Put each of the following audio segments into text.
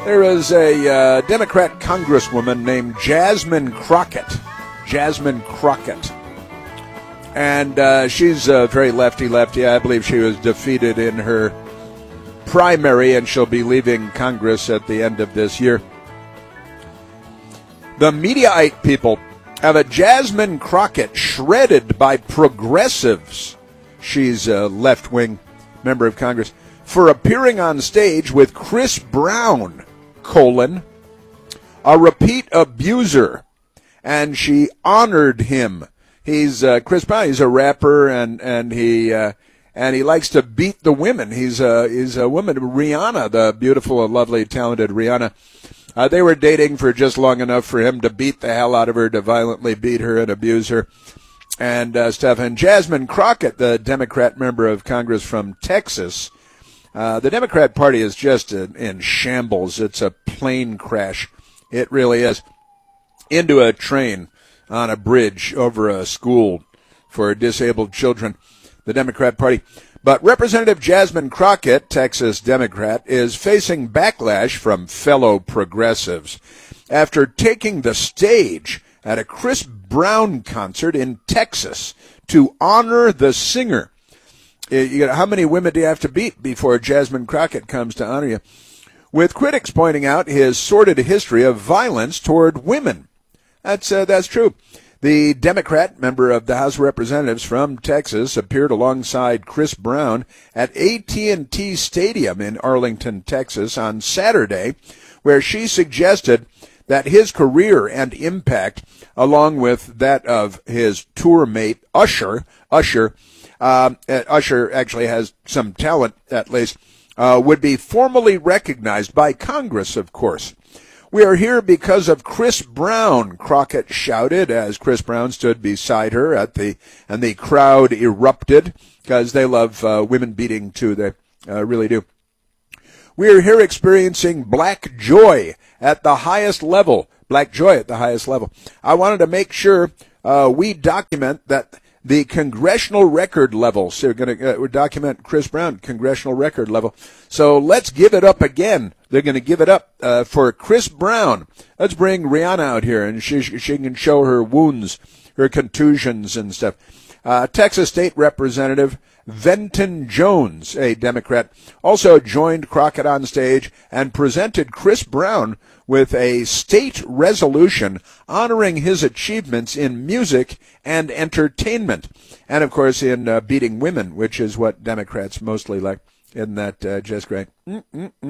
There is a Democrat congresswoman named Jasmine Crockett. Jasmine Crockett. And she's very lefty. I believe she was defeated in her primary, and she'll be leaving Congress at the end of this year. The Mediaite people have a Jasmine Crockett shredded by progressives. She's a left-wing member of Congress for appearing on stage with Chris Brown, a repeat abuser, and she honored him. He's Chris Brown. He's a rapper, and he likes to beat the women. He's a woman, Rihanna, the beautiful, lovely, talented Rihanna. They were dating for just long enough for him to beat the hell out of her, to violently beat her and abuse her, and stuff. And Jasmine Crockett, the Democrat member of Congress from Texas. The Democrat Party is just in shambles. It's a plane crash. It really is. Into a train on a bridge over a school for disabled children. The Democrat Party. But Representative Jasmine Crockett, Texas Democrat, is facing backlash from fellow progressives after taking the stage at a Chris Brown concert in Texas to honor the singer. How many women do you have to beat before Jasmine Crockett comes to honor you? With critics pointing out his sordid history of violence toward women. That's true. The Democrat member of the House of Representatives from Texas appeared alongside Chris Brown at AT&T Stadium in Arlington, Texas on Saturday, where she suggested that his career and impact, along with that of his tour mate Usher actually has some talent at least, would be formally recognized by Congress, of course. We are here because of Chris Brown, Crockett shouted as Chris Brown stood beside her and the crowd erupted because they love women beating too. They really do. We are here experiencing black joy at the highest level. Black joy at the highest level. I wanted to make sure we document that the congressional record level. So we're going to document Chris Brown, congressional record level. So let's give it up again. They're going to give it up for Chris Brown. Let's bring Rihanna out here, and she can show her wounds, her contusions and stuff. Texas State Representative Venton Jones, a Democrat, also joined Crockett on stage and presented Chris Brown with a state resolution honoring his achievements in music and entertainment. And, of course, in beating women, which is what Democrats mostly like. Isn't that just great? Man,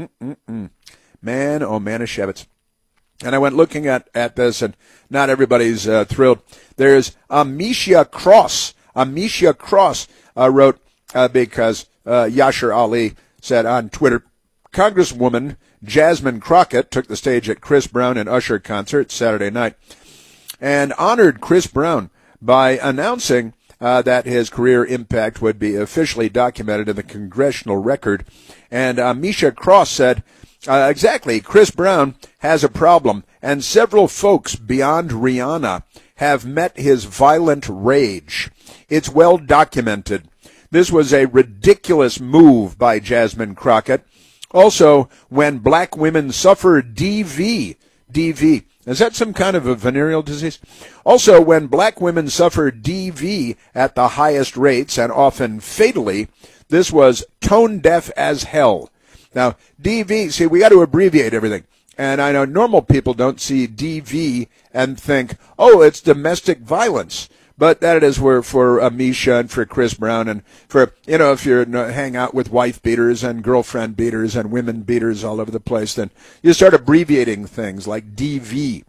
oh, Manischewitz. And I went looking at this, and not everybody's thrilled. There's Amisha Cross. Amisha Cross wrote, because Yashar Ali said on Twitter, Congresswoman Jasmine Crockett took the stage at Chris Brown and Usher concert Saturday night and honored Chris Brown by announcing that his career impact would be officially documented in the congressional record. And Misha Cross said, exactly, Chris Brown has a problem, and several folks beyond Rihanna have met his violent rage. It's well documented. This was a ridiculous move by Jasmine Crockett. Also, when black women suffer DV, is that some kind of a venereal disease? Also, when black women suffer DV at the highest rates and often fatally, this was tone deaf as hell. Now, DV, see, we got to abbreviate everything. And I know normal people don't see DV and think, oh, it's domestic violence. But that is where for Amisha and for Chris Brown and for, if you hang out with wife beaters and girlfriend beaters and women beaters all over the place, then you start abbreviating things like DV.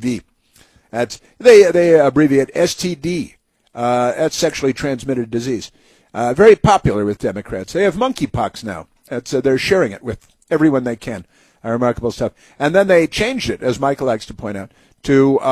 They abbreviate STD. That's sexually transmitted disease. Very popular with Democrats. They have monkeypox now. They're sharing it with everyone they can. Remarkable stuff. And then they changed it, as Michael likes to point out, to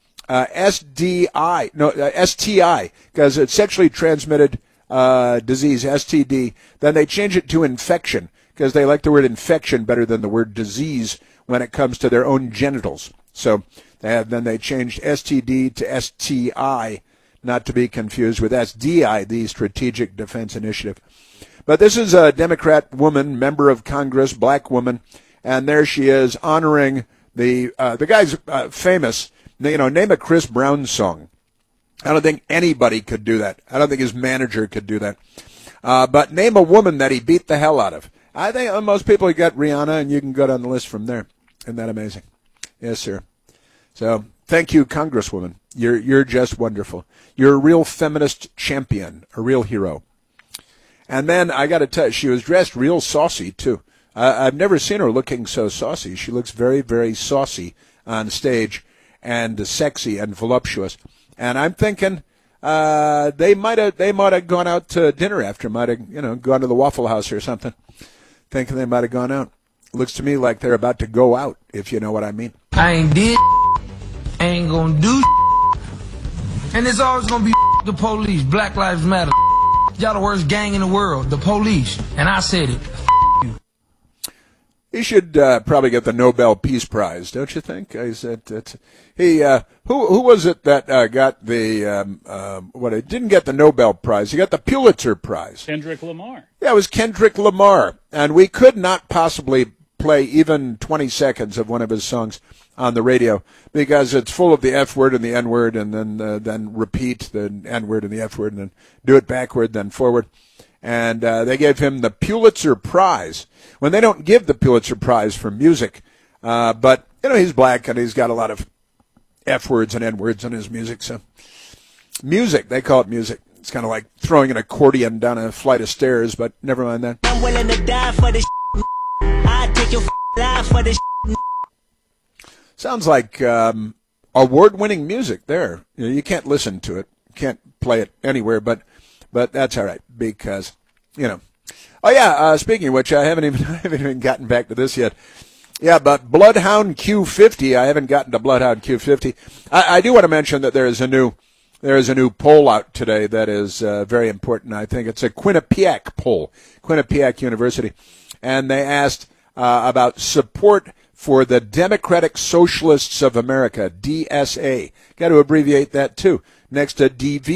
STI, because it's sexually transmitted disease, STD. Then they change it to infection, because they like the word infection better than the word disease when it comes to their own genitals. So then they changed STD to STI, not to be confused with SDI, the Strategic Defense Initiative. But this is a Democrat woman, member of Congress, black woman, and there she is honoring the guy's famous. Name a Chris Brown song. I don't think anybody could do that. I don't think his manager could do that. But name a woman that he beat the hell out of. I think most people got Rihanna, and you can go down the list from there. Isn't that amazing? Yes, sir. So thank you, Congresswoman. You're just wonderful. You're a real feminist champion, a real hero. And then I got to tell you, she was dressed real saucy, too. I've never seen her looking so saucy. She looks very, very saucy on stage and sexy and voluptuous. And I'm thinking they might have gone out to dinner after, might have gone to the Waffle House or something. Thinking they might have gone out. Looks to me like they're about to go out, if you know what I mean. I ain't did, ain't gonna do, and it's always gonna be the police. Black Lives Matter. Y'all the worst gang in the world, the police. And I said it. He should probably get the Nobel Peace Prize, don't you think? Who was it that got the didn't get the Nobel Prize? He got the Pulitzer Prize. Kendrick Lamar. Yeah, it was Kendrick Lamar, and we could not possibly play even 20 seconds of one of his songs on the radio because it's full of the F word and the N word, and then repeat the N word and the F word, and then do it backward, then forward. And they gave him the Pulitzer Prize when they don't give the Pulitzer Prize for music. But, he's black and he's got a lot of F words and N words in his music. So music, they call it music. It's kind of like throwing an accordion down a flight of stairs, but never mind that. I'm willing to die for this. I take your life for this. Sounds like award-winning music there. You can't listen to it. You can't play it anywhere, but that's all right because, Oh yeah, speaking of which, I haven't even gotten back to this yet. Yeah, but Bloodhound Q50. I haven't gotten to Bloodhound Q50. I do want to mention that there is a new poll out today that is very important. I think it's a Quinnipiac poll, Quinnipiac University, and they asked about support for the Democratic Socialists of America, DSA. Got to abbreviate that too. Next to DV.